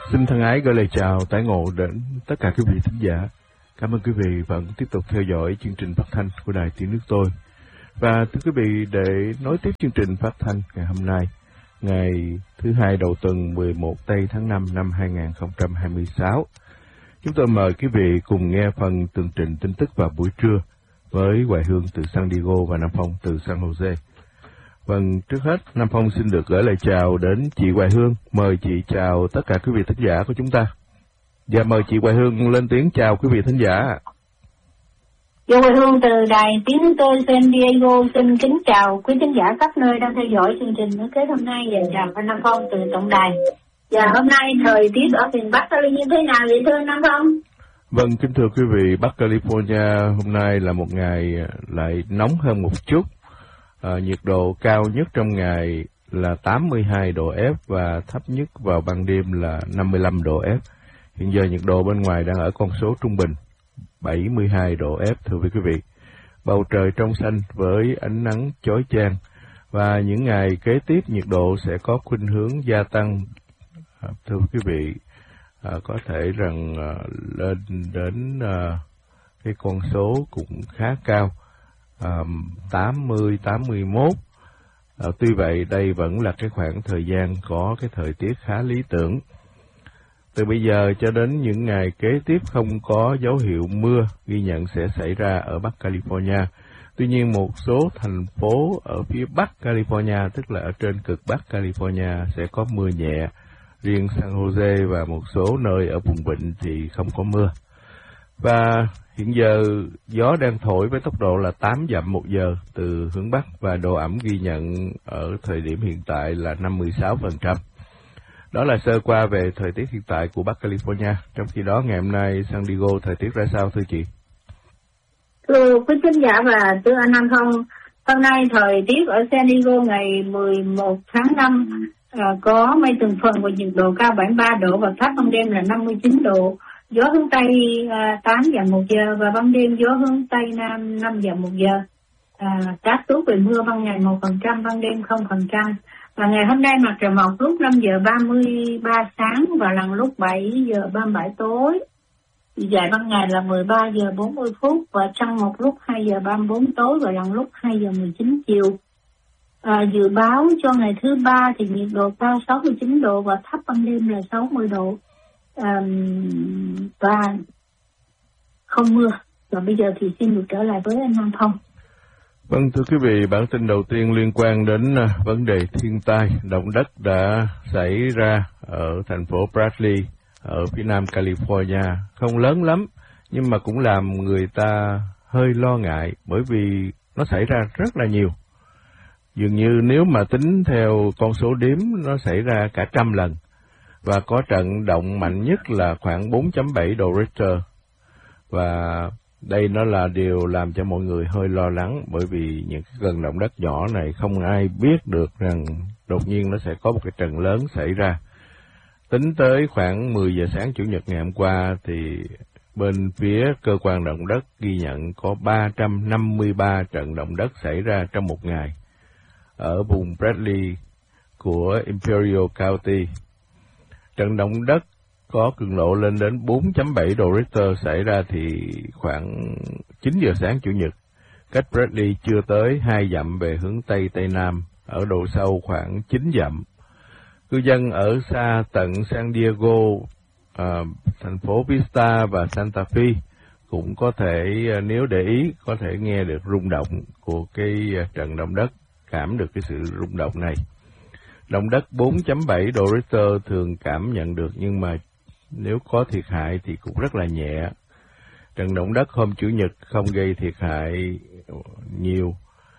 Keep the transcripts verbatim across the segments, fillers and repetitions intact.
Xin thân ái gửi lời chào tái ngộ đến tất cả quý vị thính giả. Cảm ơn quý vị vẫn tiếp tục theo dõi chương trình phát thanh của Đài Tiếng Nước Tôi. Và thưa quý vị, để nối tiếp chương trình phát thanh ngày hôm nay, ngày thứ hai đầu tuần mười một tây tháng năm năm hai nghìn không trăm hai mươi sáu, chúng tôi mời quý vị cùng nghe phần tường trình tin tức vào buổi trưa với Hoài Hương từ San Diego và Nam Phong từ San Jose. Vâng, trước hết, Nam Phong xin được gửi lời chào đến chị Hoài Hương. Mời chị chào tất cả quý vị thính giả của chúng ta. Và mời chị Hoài Hương lên tiếng chào quý vị thính giả. Dạ, Hoài Hương từ Đài Tiếng Nước Tôi San Diego xin kính chào quý thính giả khắp nơi đang theo dõi chương trình nước kết hôm nay, và chào anh Nam Phong từ tổng đài. Và hôm nay thời tiết ở miền Bắc Cali như thế nào vậy thưa Nam Phong? Vâng, kính thưa quý vị, Bắc California hôm nay là một ngày lại nóng hơn một chút. À, nhiệt độ cao nhất trong ngày là tám mươi hai độ F và thấp nhất vào ban đêm là năm mươi lăm độ F. Hiện giờ nhiệt độ bên ngoài đang ở con số trung bình bảy mươi hai độ F, thưa quý vị. Bầu trời trong xanh với ánh nắng chói chang, và những ngày kế tiếp nhiệt độ sẽ có khuynh hướng gia tăng. À, thưa quý vị, à, có thể rằng à, lên đến à, cái con số cũng khá cao. Um, tám mươi, tám mươi mốt. À, tuy vậy đây vẫn là cái khoảng thời gian có cái thời tiết khá lý tưởng. Từ bây giờ cho đến những ngày kế tiếp không có dấu hiệu mưa ghi nhận sẽ xảy ra ở Bắc California. Tuy nhiên một số thành phố ở phía Bắc California, tức là ở trên cực Bắc California, sẽ có mưa nhẹ. Riêng San Jose và một số nơi ở vùng vịnh thì không có mưa. Và hiện giờ gió đang thổi với tốc độ là tám dặm một giờ từ hướng Bắc, và độ ẩm ghi nhận ở thời điểm hiện tại là năm mươi sáu phần trăm. Đó là sơ qua về thời tiết hiện tại của Bắc California. Trong khi đó ngày hôm nay San Diego thời tiết ra sao thưa chị? Thưa quý khán giả và thưa anh Nam Phong, hôm nay thời tiết ở San Diego ngày mười một tháng năm à, có mây từng phần và nhiệt độ cao bảy mươi ba độ và thấp ban đêm là năm mươi chín độ. Gió hướng Tây à, tám dặm một giờ và ban đêm gió hướng Tây Nam năm dặm một giờ. À, xác suất về mưa ban ngày một phần trăm, ban đêm không phần trăm. Và ngày hôm nay mặt trời mọc lúc năm giờ ba mươi ba sáng và lần lúc bảy giờ ba mươi bảy tối. Dài ban ngày là mười ba giờ bốn mươi phút và trăng một lúc hai giờ ba mươi bốn tối và lần lúc hai giờ mười chín chiều. À, dự báo cho ngày thứ ba thì nhiệt độ cao sáu mươi chín độ và thấp ban đêm là sáu mươi độ. À, và không mưa. Và bây giờ thì xin được trở lại với anh Nam Phong. Vâng, thưa quý vị, bản tin đầu tiên liên quan đến uh, vấn đề thiên tai. Động đất đã xảy ra ở thành phố Bradley ở phía nam California, không lớn lắm nhưng mà cũng làm người ta hơi lo ngại, bởi vì nó xảy ra rất là nhiều. Dường như nếu mà tính theo con số đếm nó xảy ra cả trăm lần. Và có trận động mạnh nhất là khoảng bốn chấm bảy độ Richter. Và đây nó là điều làm cho mọi người hơi lo lắng, bởi vì những cái cơn động đất nhỏ này không ai biết được rằng đột nhiên nó sẽ có một cái trận lớn xảy ra. Tính tới khoảng mười giờ sáng Chủ nhật ngày hôm qua thì bên phía cơ quan động đất ghi nhận có ba trăm năm mươi ba trận động đất xảy ra trong một ngày ở vùng Bradley của Imperial County. Trận động đất có cường độ lên đến bốn chấm bảy độ Richter xảy ra thì khoảng chín giờ sáng Chủ nhật, cách Bradley chưa tới hai dặm về hướng Tây Tây Nam, ở độ sâu khoảng chín dặm. Cư dân ở xa tận San Diego, à, thành phố Vista và Santa Fe cũng có thể, nếu để ý, có thể nghe được rung động của cái trận động đất, cảm được cái sự rung động này. Động đất bốn chấm bảy độ Richter thường cảm nhận được, nhưng mà nếu có thiệt hại thì cũng rất là nhẹ. Trận động đất hôm Chủ nhật không gây thiệt hại nhiều,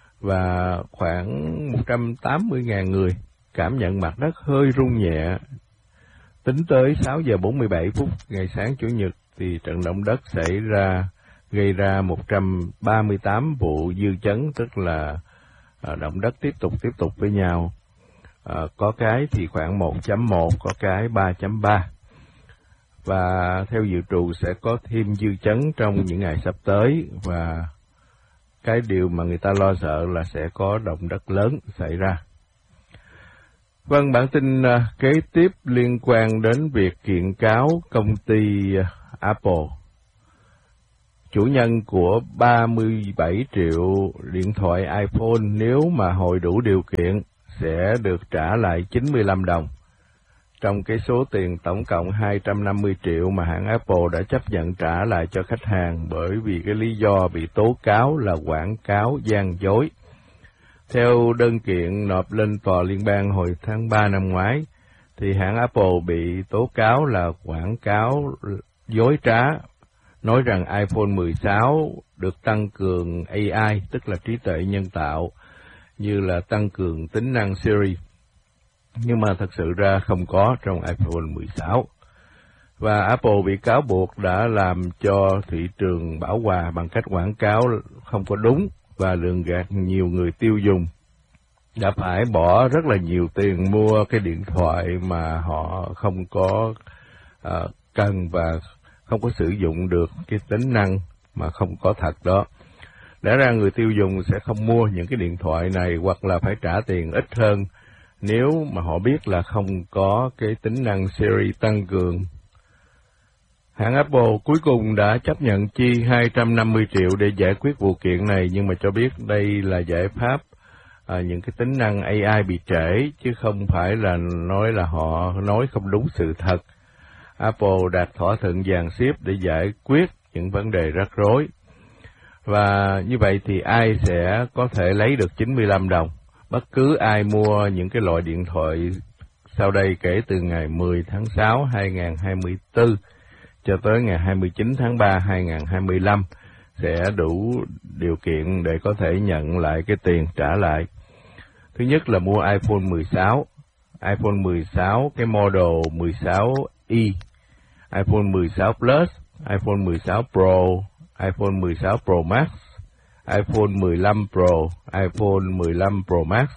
và khoảng một trăm tám mươi nghìn người cảm nhận mặt đất hơi rung nhẹ. Tính tới sáu giờ bốn mươi bảy phút ngày sáng Chủ nhật thì trận động đất xảy ra gây ra một trăm ba mươi tám vụ dư chấn, tức là à, động đất tiếp tục tiếp tục với nhau. À, có cái thì khoảng một chấm một, có cái ba chấm ba. Và theo dự trù sẽ có thêm dư chấn trong những ngày sắp tới, và cái điều mà người ta lo sợ là sẽ có động đất lớn xảy ra. Vâng, bản tin uh, kế tiếp liên quan đến việc kiện cáo công ty uh, Apple. Chủ nhân của ba mươi bảy triệu điện thoại iPhone nếu mà hội đủ điều kiện sẽ được trả lại chín mươi lăm đồng. Trong cái số tiền tổng cộng hai trăm năm mươi triệu mà hãng Apple đã chấp nhận trả lại cho khách hàng bởi vì cái lý do bị tố cáo là quảng cáo gian dối. Theo đơn kiện nộp lên tòa liên bang hồi tháng ba năm ngoái, thì hãng Apple bị tố cáo là quảng cáo dối trá, nói rằng iPhone mười sáu được tăng cường a i, tức là trí tuệ nhân tạo, như là tăng cường tính năng Siri. Nhưng mà thật sự ra không có trong iPhone mười sáu. Và Apple bị cáo buộc đã làm cho thị trường bão hòa bằng cách quảng cáo không có đúng và lường gạt nhiều người tiêu dùng. Đã phải bỏ rất là nhiều tiền mua cái điện thoại mà họ không có uh, cần và không có sử dụng được cái tính năng mà không có thật đó. Lẽ ra người tiêu dùng sẽ không mua những cái điện thoại này hoặc là phải trả tiền ít hơn nếu mà họ biết là không có cái tính năng Siri tăng cường. Hãng Apple cuối cùng đã chấp nhận chi hai trăm năm mươi triệu để giải quyết vụ kiện này, nhưng mà cho biết đây là giải pháp à, những cái tính năng a i bị trễ, chứ không phải là nói là họ nói không đúng sự thật. Apple đạt thỏa thuận dàn xếp để giải quyết những vấn đề rắc rối. Và như vậy thì ai sẽ có thể lấy được chín mươi lăm đồng? Bất cứ ai mua những cái loại điện thoại sau đây kể từ ngày mười tháng sáu năm hai nghìn không trăm hai mươi tư cho tới ngày hai mươi chín tháng ba năm hai nghìn không trăm hai mươi lăm sẽ đủ điều kiện để có thể nhận lại cái tiền trả lại. Thứ nhất là mua iPhone mười sáu, iPhone mười sáu, cái model mười sáu i, iPhone mười sáu Plus, iPhone mười sáu Pro, iPhone mười sáu Pro Max, iPhone mười lăm Pro, iPhone mười lăm Pro Max.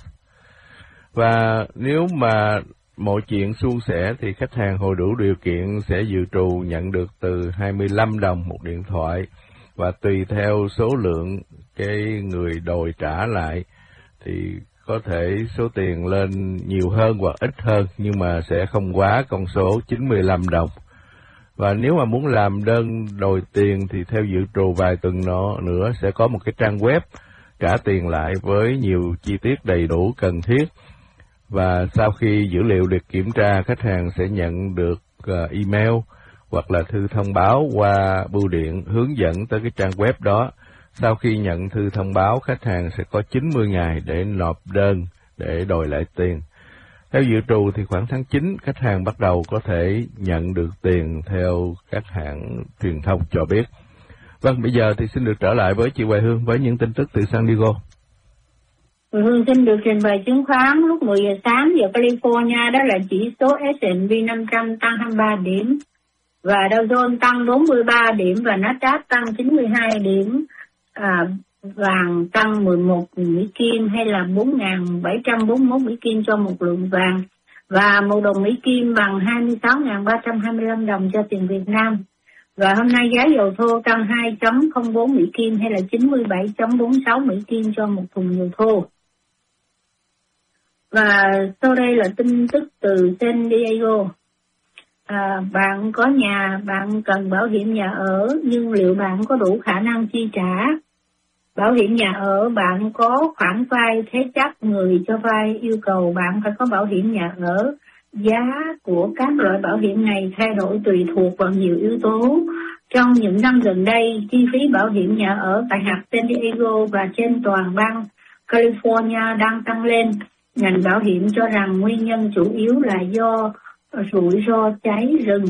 Và nếu mà mọi chuyện suôn sẻ thì khách hàng hồi đủ điều kiện sẽ dự trù nhận được từ hai mươi lăm đồng một điện thoại, và tùy theo số lượng cái người đòi trả lại thì có thể số tiền lên nhiều hơn hoặc ít hơn, nhưng mà sẽ không quá con số chín mươi lăm đồng. Và nếu mà muốn làm đơn đòi tiền thì theo dự trù vài tuần nữa sẽ có một cái trang web trả tiền lại với nhiều chi tiết đầy đủ cần thiết. Và sau khi dữ liệu được kiểm tra, khách hàng sẽ nhận được uh, email hoặc là thư thông báo qua bưu điện hướng dẫn tới cái trang web đó. Sau khi nhận thư thông báo, khách hàng sẽ có chín mươi ngày để nộp đơn để đòi lại tiền. Theo dự trù thì khoảng tháng chín, khách hàng bắt đầu có thể nhận được tiền theo các hãng truyền thông cho biết. Vâng, bây giờ thì xin được trở lại với chị Hoài Hương với những tin tức từ San Diego. Hương xin được trình bày chứng khoán lúc mười giờ sáng giờ California, đó là chỉ số S and P năm trăm tăng hai mươi ba điểm, và Dow Jones tăng bốn mươi ba điểm, và Nasdaq tăng chín mươi hai điểm, à, vàng tăng mười một Mỹ Kim hay là bốn nghìn bảy trăm bốn mươi mốt Mỹ Kim cho một lượng vàng, và một đồng Mỹ Kim bằng hai mươi sáu nghìn ba trăm hai mươi lăm đồng cho tiền Việt Nam. Và hôm nay giá dầu thô tăng hai phẩy không bốn Mỹ Kim hay là chín mươi bảy phẩy bốn mươi sáu Mỹ Kim cho một thùng dầu thô. Và sau đây là tin tức từ San Diego. À, bạn có nhà, bạn cần bảo hiểm nhà ở, nhưng liệu bạn có đủ khả năng chi trả? Bảo hiểm nhà ở, bạn có khoản vay thế chấp, người cho vay yêu cầu bạn phải có bảo hiểm nhà ở. Giá của các loại bảo hiểm này thay đổi tùy thuộc vào nhiều yếu tố. Trong những năm gần đây, chi phí bảo hiểm nhà ở tại hạt San Diego và trên toàn bang California đang tăng lên. Ngành bảo hiểm cho rằng nguyên nhân chủ yếu là do rủi ro cháy rừng.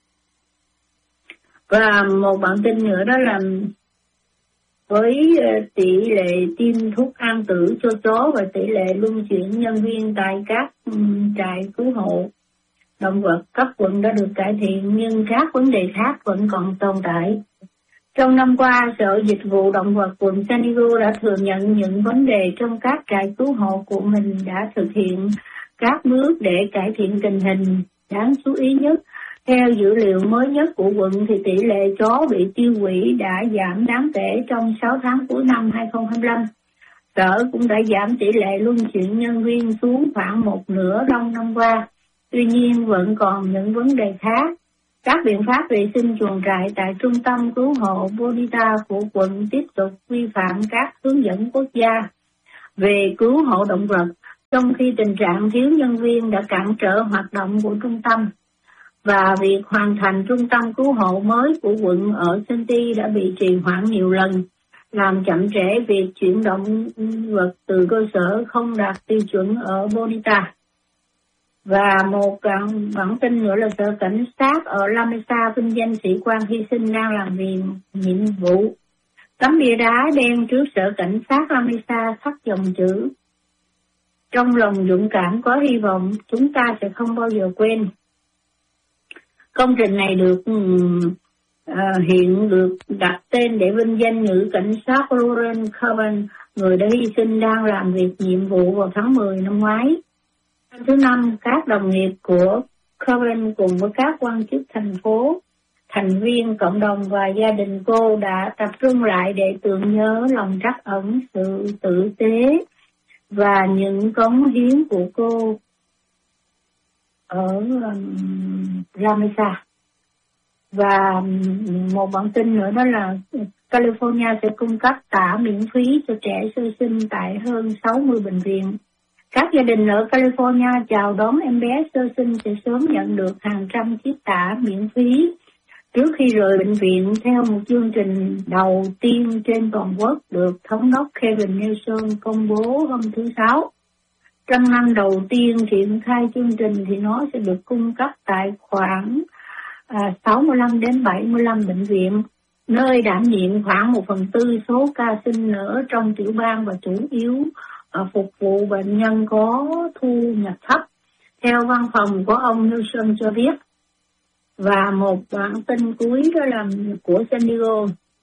Và một bản tin nữa đó là với tỷ lệ tiêm thuốc an tử cho chó và tỷ lệ luân chuyển nhân viên tại các trại cứu hộ động vật cấp quận đã được cải thiện, nhưng các vấn đề khác vẫn còn tồn tại. Trong năm qua, Sở Dịch vụ Động vật quận San Diego đã thừa nhận những vấn đề trong các trại cứu hộ của mình, đã thực hiện các bước để cải thiện tình hình. Đáng chú ý nhất, theo dữ liệu mới nhất của quận thì tỷ lệ chó bị tiêu hủy đã giảm đáng kể trong sáu tháng cuối năm hai không hai lăm Sở cũng đã giảm tỷ lệ luân chuyển nhân viên xuống khoảng một nửa trong năm qua. Tuy nhiên vẫn còn những vấn đề khác. Các biện pháp vệ sinh chuồng trại tại Trung tâm Cứu hộ Bonita của quận tiếp tục vi phạm các hướng dẫn quốc gia về cứu hộ động vật, trong khi tình trạng thiếu nhân viên đã cản trở hoạt động của trung tâm. Và việc hoàn thành trung tâm cứu hộ mới của quận ở Santi đã bị trì hoãn nhiều lần, làm chậm trễ việc chuyển động vật từ cơ sở không đạt tiêu chuẩn ở Bonita. Và một bản tin nữa là Sở Cảnh sát ở La Mesa vinh danh sĩ quan hy sinh đang làm vì nhiệm vụ. Tấm bia đá đen trước Sở Cảnh sát La Mesa khắc dòng chữ: trong lòng dũng cảm có hy vọng, chúng ta sẽ không bao giờ quên. Công trình này được uh, hiện được đặt tên để vinh danh nữ cảnh sát Lauren Coben, người đã hy sinh đang làm việc nhiệm vụ vào tháng mười năm ngoái. Năm thứ năm, các đồng nghiệp của Coben cùng với các quan chức thành phố, thành viên cộng đồng và gia đình cô đã tập trung lại để tưởng nhớ lòng trắc ẩn, sự tử tế và những cống hiến của cô ở um, La Mesa. Và một bản tin nữa đó là California sẽ cung cấp tả miễn phí cho trẻ sơ sinh tại hơn sáu mươi bệnh viện. Các gia đình ở California chào đón em bé sơ sinh sẽ sớm nhận được hàng trăm chiếc tả miễn phí trước khi rời bệnh viện, theo một chương trình đầu tiên trên toàn quốc được Thống đốc Kevin Nelson công bố hôm thứ Sáu. Trong năm đầu tiên triển khai chương trình thì nó sẽ được cung cấp tại khoảng à, sáu mươi lăm đến bảy mươi lăm bệnh viện, nơi đảm nhiệm khoảng một phần tư số ca sinh nở trong tiểu bang và chủ yếu à, phục vụ bệnh nhân có thu nhập thấp, theo văn phòng của ông Nelson cho biết. Và một bản tin cuối đó là của San Diego.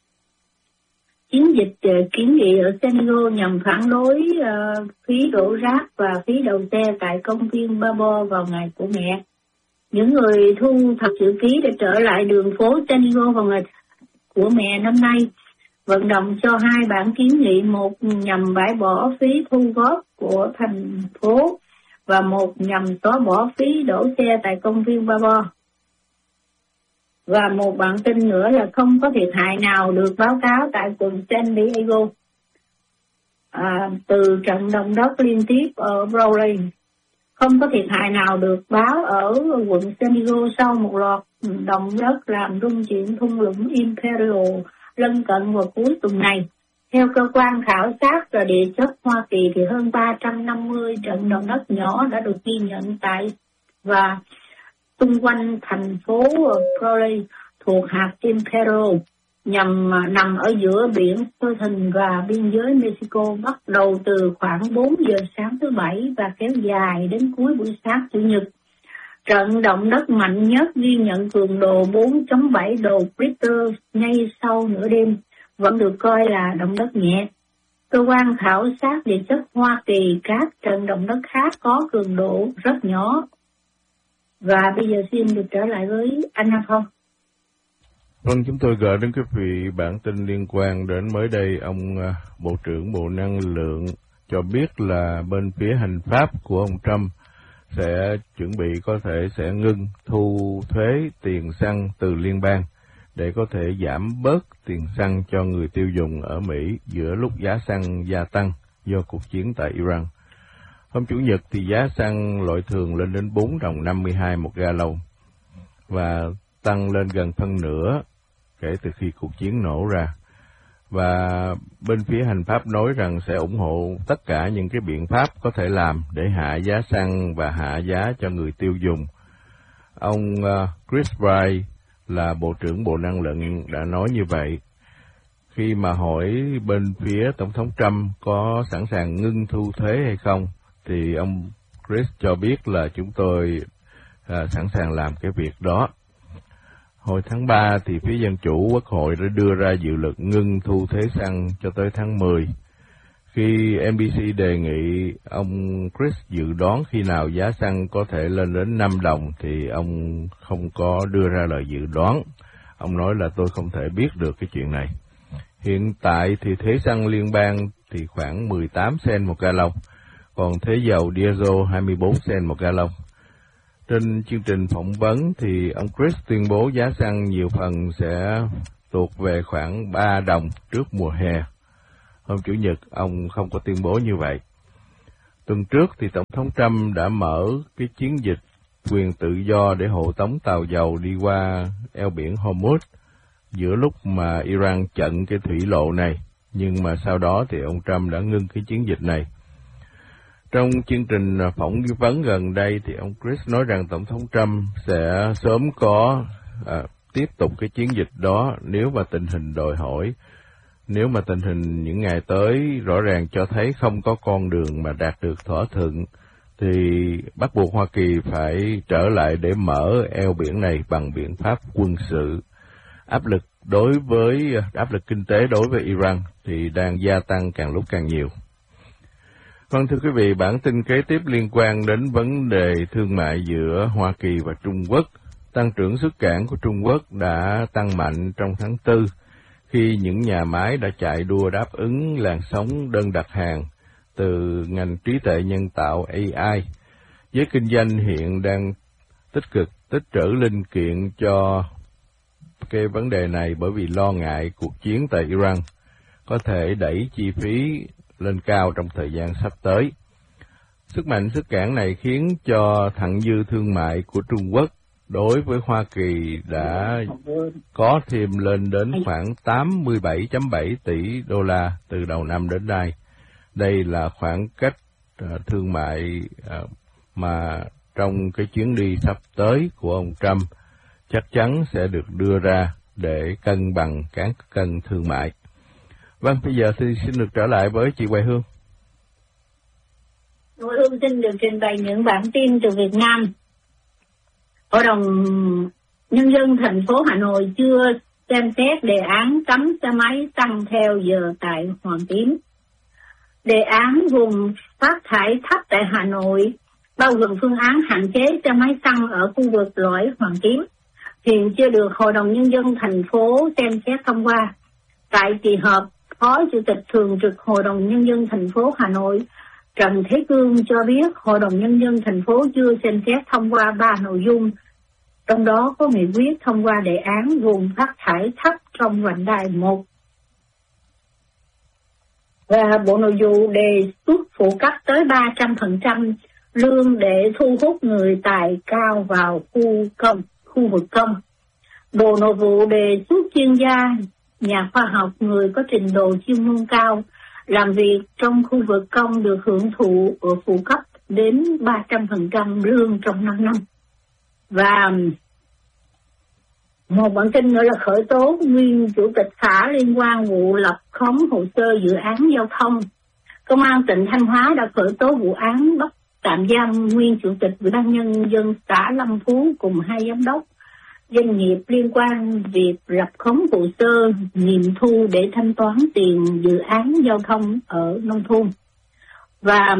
Chiến dịch uh, kiến nghị ở San Diego nhằm phản đối uh, phí đổ rác và phí đậu xe tại công viên Barbo vào ngày của mẹ. Những người thu thập chữ ký để trở lại đường phố San Diego vào ngày của mẹ năm nay vận động cho hai bản kiến nghị, một nhằm bãi bỏ phí thu góp của thành phố và một nhằm xóa bỏ phí đổ xe tại công viên Barbo. Và một bản tin nữa là không có thiệt hại nào được báo cáo tại quận San Diego à, từ trận động đất liên tiếp ở Broward. Không có thiệt hại nào được báo ở quận San Diego sau một loạt động đất làm rung chuyển thung lũng Imperial lân cận vào cuối tuần này. Theo cơ quan khảo sát và địa chất Hoa Kỳ thì hơn ba trăm năm mươi trận động đất nhỏ đã được ghi nhận tại và xung quanh thành phố Crowley thuộc hạt Imperial, nhằm nằm ở giữa biển Southern và biên giới Mexico, bắt đầu từ khoảng bốn giờ sáng thứ Bảy và kéo dài đến cuối buổi sáng Chủ nhật. Trận động đất mạnh nhất ghi nhận cường độ bốn chấm bảy độ Richter ngay sau nửa đêm, vẫn được coi là động đất nhẹ. Cơ quan khảo sát địa chất Hoa Kỳ, các trận động đất khác có cường độ rất nhỏ. Và bây giờ xin được trở lại với anh Nam Phong. Vâng, chúng tôi gửi đến quý vị bản tin liên quan đến mới đây. Ông Bộ trưởng Bộ Năng lượng cho biết là bên phía hành pháp của ông Trump sẽ chuẩn bị có thể sẽ ngưng thu thuế tiền xăng từ liên bang để có thể giảm bớt tiền xăng cho người tiêu dùng ở Mỹ giữa lúc giá xăng gia tăng do cuộc chiến tại Iran. Hôm Chủ nhật thì giá xăng loại thường lên đến bốn đồng năm mươi hai một gallon và tăng lên gần phân nửa kể từ khi cuộc chiến nổ ra. Và bên phía hành pháp nói rằng sẽ ủng hộ tất cả những cái biện pháp có thể làm để hạ giá xăng và hạ giá cho người tiêu dùng. Ông uh, Chris Wright là Bộ trưởng Bộ Năng lượng đã nói như vậy. Khi mà hỏi bên phía Tổng thống Trump có sẵn sàng ngưng thu thuế hay không, thì ông Chris cho biết là chúng tôi à, sẵn sàng làm cái việc đó. Hồi tháng ba thì phía Dân Chủ Quốc hội đã đưa ra dự luật ngưng thu thuế xăng cho tới tháng mười. Khi en bê xê đề nghị ông Chris dự đoán khi nào giá xăng có thể lên đến năm đồng thì ông không có đưa ra lời dự đoán. Ông nói là tôi không thể biết được cái chuyện này. Hiện tại thì thuế xăng liên bang thì khoảng mười tám cent một gallon, còn thế dầu diesel hai mươi bốn cent một gallon. Trên chương trình phỏng vấn thì ông Chris tuyên bố giá xăng nhiều phần sẽ tuột về khoảng ba đồng trước mùa hè. Hôm Chủ nhật, ông không có tuyên bố như vậy. Tuần trước thì Tổng thống Trump đã mở cái chiến dịch quyền tự do để hộ tống tàu dầu đi qua eo biển Hormuz giữa lúc mà Iran chặn cái thủy lộ này, nhưng mà sau đó thì ông Trump đã ngưng cái chiến dịch này. Trong chương trình phỏng vấn gần đây thì ông Chris nói rằng Tổng thống Trump sẽ sớm có à, tiếp tục cái chiến dịch đó nếu mà tình hình đòi hỏi. Nếu mà tình hình những ngày tới rõ ràng cho thấy không có con đường mà đạt được thỏa thuận, thì bắt buộc Hoa Kỳ phải trở lại để mở eo biển này bằng biện pháp quân sự. Áp lực đối với áp lực kinh tế đối với Iran thì đang gia tăng càng lúc càng nhiều. Vâng, thưa quý vị, bản tin kế tiếp liên quan đến vấn đề thương mại giữa Hoa Kỳ và Trung Quốc. Tăng trưởng xuất cảng của Trung Quốc đã tăng mạnh trong tháng tư, khi những nhà máy đã chạy đua đáp ứng làn sóng đơn đặt hàng từ ngành trí tuệ nhân tạo A I. Giới kinh doanh hiện đang tích cực tích trữ linh kiện cho cái vấn đề này, bởi vì lo ngại cuộc chiến tại Iran có thể đẩy chi phí lên cao trong thời gian sắp tới. Sức mạnh xuất cảng này khiến cho thặng dư thương mại của Trung Quốc đối với Hoa Kỳ đã có thêm lên đến khoảng tám mươi bảy phẩy bảy tỷ đô la từ đầu năm đến nay. Đây là khoảng cách uh, thương mại uh, mà trong cái chuyến đi sắp tới của ông Trump chắc chắn sẽ được đưa ra để cân bằng cán cân thương mại. Vâng, bây giờ thì xin được trở lại với chị Hoài Hương. Hoài Hương xin được trình bày những bản tin từ Việt Nam. Hội đồng Nhân dân thành phố Hà Nội chưa xem xét đề án cấm xe máy tăng theo giờ tại Hoàn Kiếm. Đề án vùng phát thải thấp tại Hà Nội bao gồm phương án hạn chế xe máy xăng ở khu vực lõi Hoàn Kiếm, hiện chưa được Hội đồng Nhân dân thành phố xem xét thông qua. Tại kỳ họp, Phó Chủ tịch Thường trực Hội đồng Nhân dân thành phố Hà Nội Trần Thế Cương cho biết Hội đồng Nhân dân thành phố chưa xem xét thông qua ba nội dung, trong đó có nghị quyết thông qua đề án vùng phát thải thấp trong vành đai một. Và Bộ Nội vụ đề xuất phụ cấp tới ba trăm phần trăm lương để thu hút người tài cao vào khu công, khu vực công. Bộ Nội vụ đề xuất chuyên gia, nhà khoa học, người có trình độ chuyên môn cao làm việc trong khu vực công được hưởng thụ ở phụ cấp đến ba trăm phần trăm lương trong năm năm. Và một bản tin nữa là khởi tố nguyên chủ tịch xã liên quan vụ lập khống hồ sơ dự án giao thông. Công an tỉnh Thanh Hóa đã khởi tố vụ án bắt tạm giam nguyên chủ tịch Ủy ban nhân dân xã Lâm Phú cùng hai giám đốc doanh nghiệp liên quan việc lập khống hồ sơ nghiệm thu để thanh toán tiền dự án giao thông ở nông thôn. Và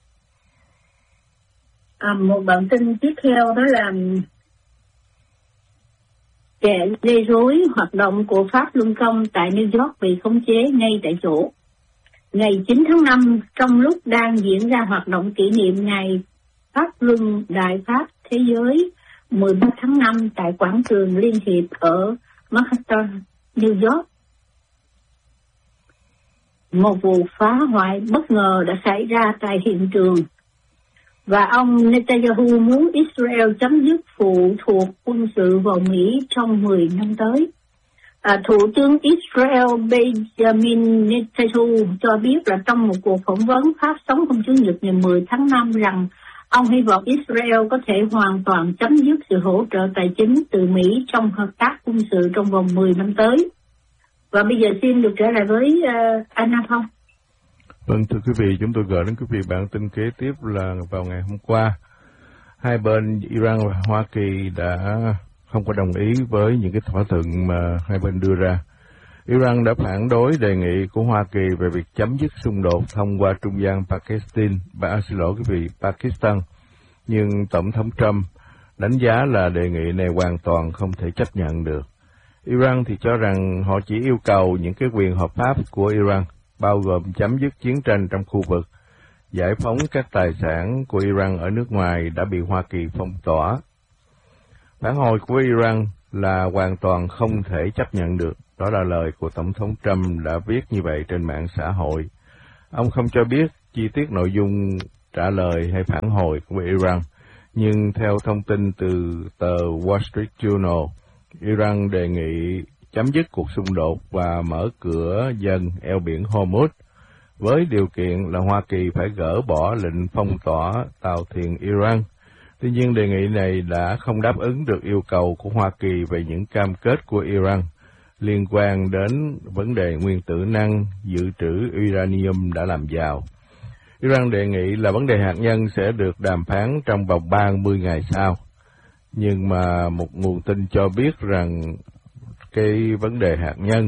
à, một bản tin tiếp theo đó là kẻ gây rối hoạt động của Pháp Luân Công tại New York bị khống chế ngay tại chỗ. Ngày chín tháng năm, trong lúc đang diễn ra hoạt động kỷ niệm ngày Pháp Luân Đại Pháp Thế giới mười ba tháng năm tại quảng trường Liên Hiệp ở Manhattan, New York, một vụ phá hoại bất ngờ đã xảy ra tại hiện trường. Và ông Netanyahu muốn Israel chấm dứt phụ thuộc quân sự vào Mỹ trong mười năm tới. À, Thủ tướng Israel Benjamin Netanyahu cho biết là trong một cuộc phỏng vấn phát sóng hôm Chủ nhật ngày mười tháng năm rằng ông hy vọng Israel có thể hoàn toàn chấm dứt sự hỗ trợ tài chính từ Mỹ trong hợp tác quân sự trong vòng mười năm tới. Và bây giờ xin được trở lại với uh, anh Nam Phong. Vâng, thưa quý vị, chúng tôi gửi đến quý vị bản tin kế tiếp là vào ngày hôm qua, hai bên Iran và Hoa Kỳ đã không có đồng ý với những cái thỏa thuận mà hai bên đưa ra. Iran đã phản đối đề nghị của Hoa Kỳ về việc chấm dứt xung đột thông qua trung gian Pakistan, và xin lỗi quý vị, Pakistan, nhưng Tổng thống Trump đánh giá là đề nghị này hoàn toàn không thể chấp nhận được. Iran thì cho rằng họ chỉ yêu cầu những cái quyền hợp pháp của Iran, bao gồm chấm dứt chiến tranh trong khu vực, giải phóng các tài sản của Iran ở nước ngoài đã bị Hoa Kỳ phong tỏa. Phản hồi của Iran là hoàn toàn không thể chấp nhận được. Đó là lời của Tổng thống Trump đã viết như vậy trên mạng xã hội. Ông không cho biết chi tiết nội dung trả lời hay phản hồi của Iran, nhưng theo thông tin từ tờ Wall Street Journal, Iran đề nghị chấm dứt cuộc xung đột và mở cửa dần eo biển Hormuz, với điều kiện là Hoa Kỳ phải gỡ bỏ lệnh phong tỏa tàu thuyền Iran. Tuy nhiên, đề nghị này đã không đáp ứng được yêu cầu của Hoa Kỳ về những cam kết của Iran liên quan đến vấn đề nguyên tử năng dự trữ uranium đã làm giàu. Iran đề nghị là vấn đề hạt nhân sẽ được đàm phán trong vòng ba mươi ngày sau, nhưng mà một nguồn tin cho biết rằng cái vấn đề hạt nhân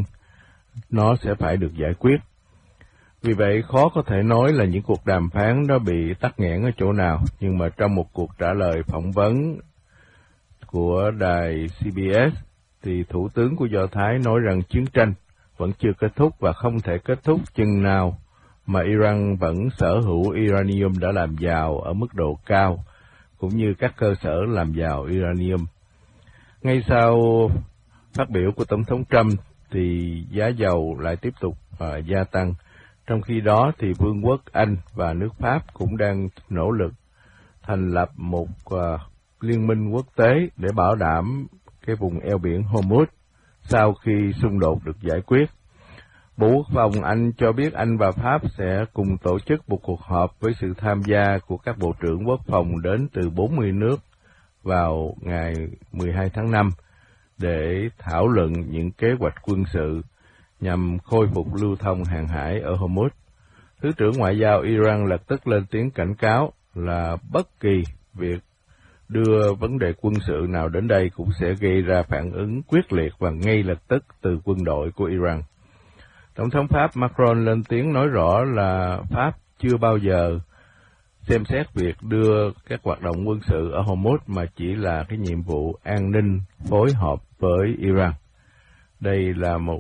nó sẽ phải được giải quyết. Vì vậy, khó có thể nói là những cuộc đàm phán đó bị tắc nghẽn ở chỗ nào, nhưng mà trong một cuộc trả lời phỏng vấn của đài xê bê ét, thì Thủ tướng của Do Thái nói rằng chiến tranh vẫn chưa kết thúc và không thể kết thúc chừng nào mà Iran vẫn sở hữu uranium đã làm giàu ở mức độ cao, cũng như các cơ sở làm giàu uranium. Ngay sau phát biểu của Tổng thống Trump, thì giá dầu lại tiếp tục uh, gia tăng. Trong khi đó, thì Vương quốc Anh và nước Pháp cũng đang nỗ lực thành lập một uh, liên minh quốc tế để bảo đảm cái vùng eo biển Hormuz sau khi xung đột được giải quyết. Bộ Quốc phòng Anh cho biết Anh và Pháp sẽ cùng tổ chức một cuộc họp với sự tham gia của các bộ trưởng quốc phòng đến từ bốn mươi nước vào ngày mười hai tháng năm để thảo luận những kế hoạch quân sự nhằm khôi phục lưu thông hàng hải ở Hormuz. Thứ trưởng Ngoại giao Iran lập tức lên tiếng cảnh cáo là bất kỳ việc đưa vấn đề quân sự nào đến đây cũng sẽ gây ra phản ứng quyết liệt và ngay lập tức từ quân đội của Iran. Tổng thống Pháp Macron lên tiếng nói rõ là Pháp chưa bao giờ xem xét việc đưa các hoạt động quân sự ở Hormuz mà chỉ là cái nhiệm vụ an ninh phối hợp với Iran. Đây là một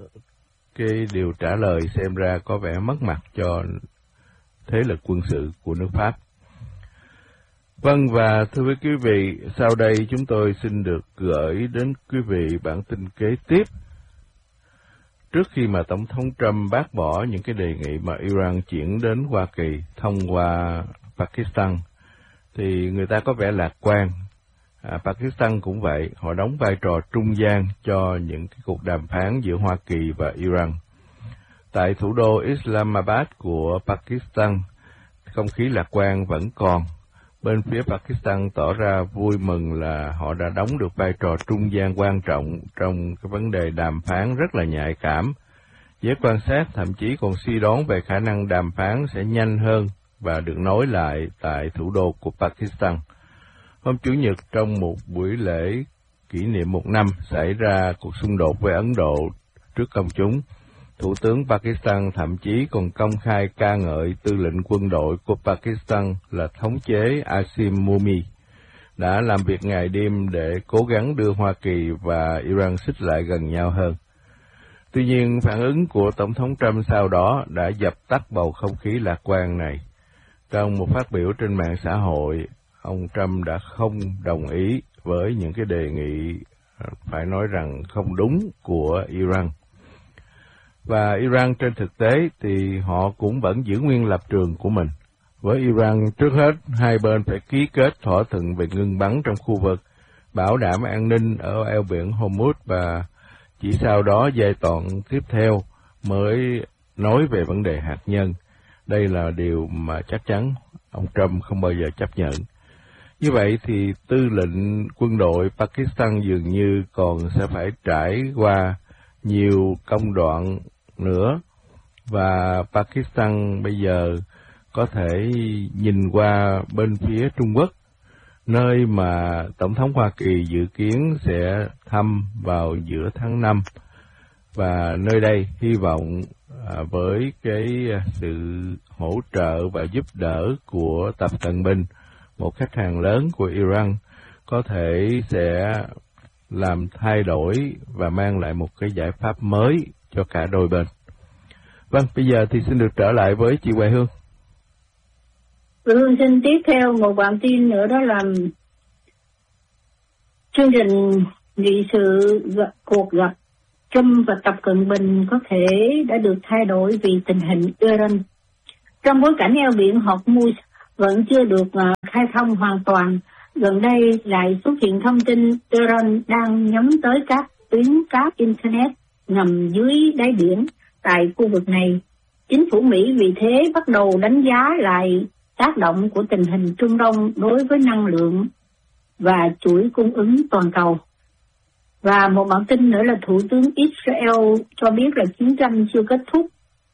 cái điều trả lời xem ra có vẻ mất mặt cho thế lực quân sự của nước Pháp. Vâng, và thưa quý vị, sau đây chúng tôi xin được gửi đến quý vị bản tin kế tiếp. Trước khi mà Tổng thống Trump bác bỏ những cái đề nghị mà Iran chuyển đến Hoa Kỳ thông qua Pakistan, thì người ta có vẻ lạc quan. À, Pakistan cũng vậy, họ đóng vai trò trung gian cho những cái cuộc đàm phán giữa Hoa Kỳ và Iran. Tại thủ đô Islamabad của Pakistan, không khí lạc quan vẫn còn. Bên phía Pakistan tỏ ra vui mừng là họ đã đóng được vai trò trung gian quan trọng trong cái vấn đề đàm phán rất là nhạy cảm. Giới quan sát thậm chí còn suy đoán về khả năng đàm phán sẽ nhanh hơn và được nối lại tại thủ đô của Pakistan. Hôm Chủ nhật, trong một buổi lễ kỷ niệm một năm xảy ra cuộc xung đột với Ấn Độ trước công chúng, Thủ tướng Pakistan thậm chí còn công khai ca ngợi tư lệnh quân đội của Pakistan là thống chế Asim Munir đã làm việc ngày đêm để cố gắng đưa Hoa Kỳ và Iran xích lại gần nhau hơn. Tuy nhiên, phản ứng của Tổng thống Trump sau đó đã dập tắt bầu không khí lạc quan này. Trong một phát biểu trên mạng xã hội, ông Trump đã không đồng ý với những cái đề nghị phải nói rằng không đúng của Iran. Và Iran trên thực tế thì họ cũng vẫn giữ nguyên lập trường của mình. Với Iran, trước hết hai bên phải ký kết thỏa thuận về ngừng bắn trong khu vực, bảo đảm an ninh ở eo biển Hormuz, và chỉ sau đó giai đoạn tiếp theo mới nói về vấn đề hạt nhân. Đây là điều mà chắc chắn ông Trump không bao giờ chấp nhận. Như vậy thì tư lệnh quân đội Pakistan dường như còn sẽ phải trải qua nhiều công đoạn nữa, và Pakistan bây giờ có thể nhìn qua bên phía Trung Quốc, nơi mà Tổng thống Hoa Kỳ dự kiến sẽ thăm vào giữa tháng năm, và nơi đây hy vọng à, với cái sự hỗ trợ và giúp đỡ của Tập Cận Bình, một khách hàng lớn của Iran, có thể sẽ làm thay đổi và mang lại một cái giải pháp mới cho cả đôi bên. Vâng, bây giờ thì xin được trở lại với chị Hoài Hương. Hương xin tiếp theo một bản tin nữa, đó là chương trình nghị sự gặp, cuộc gặp Trump và Tập Cận Bình có thể đã được thay đổi vì tình hình Iran. Trong bối cảnh eo biển Hormuz vẫn chưa được uh, khai thông hoàn toàn, gần đây lại xuất hiện thông tin Iran đang nhắm tới các tuyến cáp Internet nằm dưới đáy biển tại khu vực này. Chính phủ Mỹ vì thế bắt đầu đánh giá lại tác động của tình hình Trung Đông đối với năng lượng và chuỗi cung ứng toàn cầu. Và một bản tin nữa là Thủ tướng Israel cho biết là chiến tranh chưa kết thúc.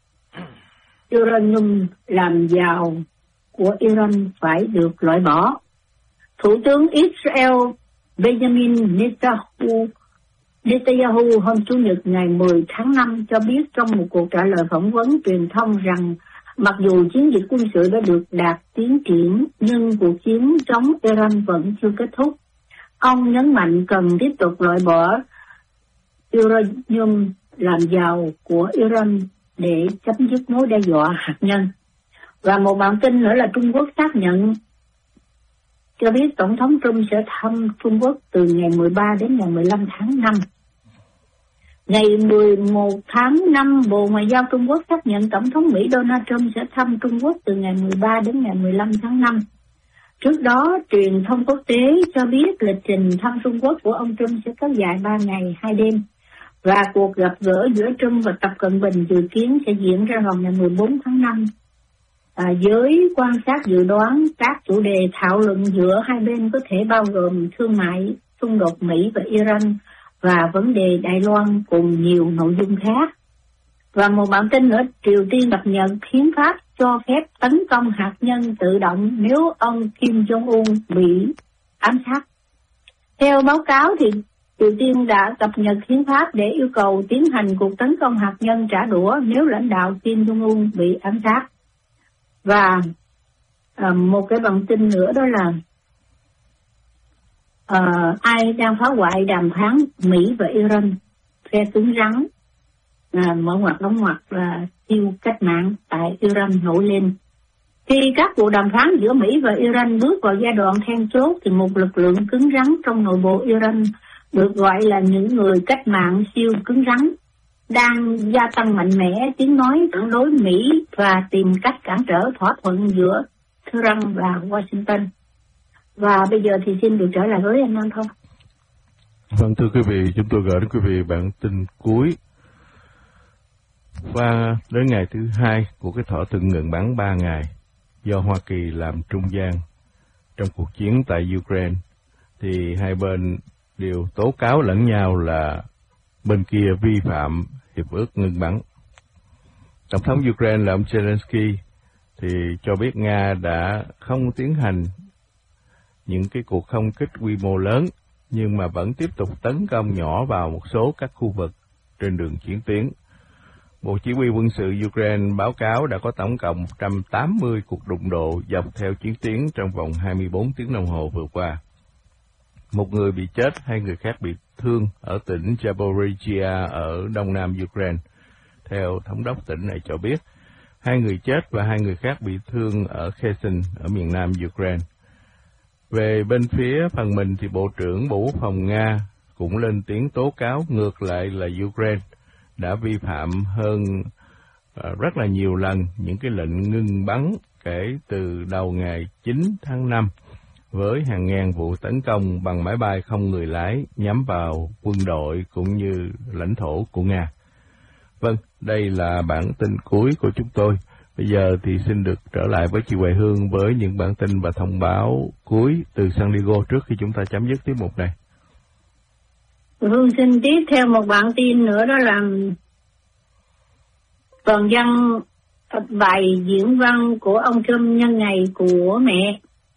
Uranium làm giàu của Iran phải được loại bỏ. Thủ tướng Israel Benjamin Netanyahu, Netanyahu hôm Chủ nhật ngày mười tháng năm cho biết trong một cuộc trả lời phỏng vấn truyền thông rằng mặc dù chiến dịch quân sự đã được đạt tiến triển, nhưng cuộc chiến chống Iran vẫn chưa kết thúc. Ông nhấn mạnh cần tiếp tục loại bỏ uranium làm giàu của Iran để chấm dứt mối đe dọa hạt nhân. Và một bản tin nữa là Trung Quốc xác nhận cho biết Tổng thống Trump sẽ thăm Trung Quốc từ ngày mười ba đến ngày mười lăm tháng năm. Ngày mười một tháng năm, Bộ Ngoại giao Trung Quốc xác nhận Tổng thống Mỹ Donald Trump sẽ thăm Trung Quốc từ ngày mười ba đến ngày mười lăm tháng năm. Trước đó, truyền thông quốc tế cho biết lịch trình thăm Trung Quốc của ông Trump sẽ kéo dài ba ngày hai đêm. Và cuộc gặp gỡ giữa Trump và Tập Cận Bình dự kiến sẽ diễn ra vào ngày mười bốn tháng năm. À, giới quan sát dự đoán các chủ đề thảo luận giữa hai bên có thể bao gồm thương mại, xung đột Mỹ và Iran và vấn đề Đài Loan cùng nhiều nội dung khác. Và một bản tin nữa, Triều Tiên cập nhật hiến pháp cho phép tấn công hạt nhân tự động nếu ông Kim Jong-un bị ám sát. Theo báo cáo thì Triều Tiên đã cập nhật hiến pháp để yêu cầu tiến hành cuộc tấn công hạt nhân trả đũa nếu lãnh đạo Kim Jong-un bị ám sát. Và à, một cái bản tin nữa đó là à, ai đang phá hoại đàm phán Mỹ và Iran, phe cứng rắn à, mở ngoặt đóng ngoặt là siêu cách mạng tại Iran nổi lên. Khi các cuộc đàm phán giữa Mỹ và Iran bước vào giai đoạn then chốt thì một lực lượng cứng rắn trong nội bộ Iran được gọi là những người cách mạng siêu cứng rắn đang gia tăng mạnh mẽ tiếng nói phản đối Mỹ và tìm cách cản trở thỏa thuận giữa Tehran và Washington. Và bây giờ thì xin được trở lại với anh Nam Thông. Vâng, thưa quý vị, chúng tôi gửi đến quý vị bản tin cuối và đến ngày thứ hai của cái thỏa thuận ngừng bắn ba ngày do Hoa Kỳ làm trung gian trong cuộc chiến tại Ukraine, thì hai bên đều tố cáo lẫn nhau là bên kia vi phạm hiệp ước ngừng bắn. Tổng thống Ukraine là ông Zelensky thì cho biết Nga đã không tiến hành những cái cuộc không kích quy mô lớn, nhưng mà vẫn tiếp tục tấn công nhỏ vào một số các khu vực trên đường chiến tuyến. Bộ Chỉ huy quân sự Ukraine báo cáo đã có tổng cộng một trăm tám mươi cuộc đụng độ dọc theo chiến tuyến trong vòng hai mươi bốn tiếng đồng hồ vừa qua. Một người bị chết, hai người khác bị thương ở tỉnh Zaporizhia ở đông nam Ukraine. Theo thống đốc tỉnh này cho biết, hai người chết và hai người khác bị thương ở Kherson ở miền nam Ukraine. Về bên phía phần mình thì Bộ trưởng Bộ Quốc phòng Nga cũng lên tiếng tố cáo ngược lại là Ukraine đã vi phạm hơn uh, rất là nhiều lần những cái lệnh ngừng bắn kể từ đầu ngày chín tháng năm với hàng ngàn vụ tấn công bằng máy bay không người lái nhắm vào quân đội cũng như lãnh thổ của Nga. Vâng, đây là bản tin cuối của chúng tôi. Bây giờ thì xin được trở lại với chị Hoài Hương với những bản tin và thông báo cuối từ San Diego trước khi chúng ta chấm dứt tiết mục này. Hương xin tiếp theo một bản tin nữa, đó là toàn văn bài diễn văn của ông Trump nhân ngày của mẹ.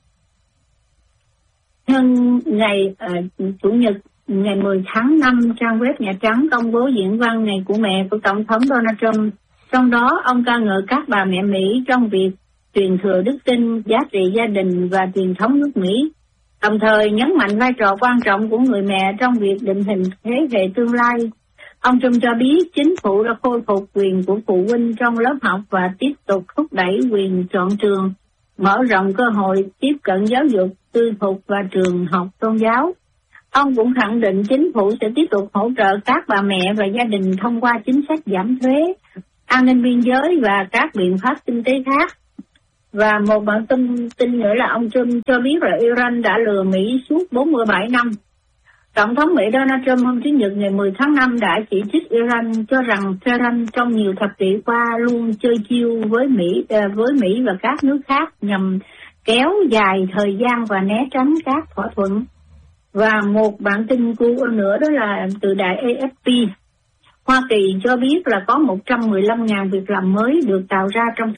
Nhân ngày uh, Chủ nhật ngày mười tháng năm, trang web Nhà Trắng công bố diễn văn ngày của mẹ của Tổng thống Donald Trump. Trong đó, ông ca ngợi các bà mẹ Mỹ trong việc truyền thừa đức tin, giá trị gia đình và truyền thống nước Mỹ, đồng thời nhấn mạnh vai trò quan trọng của người mẹ trong việc định hình thế hệ tương lai. Ông Trump cho biết chính phủ đã khôi phục quyền của phụ huynh trong lớp học và tiếp tục thúc đẩy quyền chọn trường, mở rộng cơ hội tiếp cận giáo dục tư thục và trường học tôn giáo. Ông cũng khẳng định chính phủ sẽ tiếp tục hỗ trợ các bà mẹ và gia đình thông qua chính sách giảm thuế, an ninh biên giới và các biện pháp kinh tế khác. Và một bản tin, tin nữa là ông Trump cho biết là Iran đã lừa Mỹ suốt bốn mươi bảy năm. Tổng thống Mỹ Donald Trump hôm Chủ nhật ngày mười tháng năm đã chỉ trích Iran, cho rằng Tehran trong nhiều thập kỷ qua luôn chơi chiêu với Mỹ, với Mỹ và các nước khác nhằm kéo dài thời gian và né tránh các thỏa thuận. Và một bản tin cũ nữa đó là từ đài A F P. Hoa Kỳ cho biết là có một trăm mười lăm nghìn việc làm mới được tạo ra trong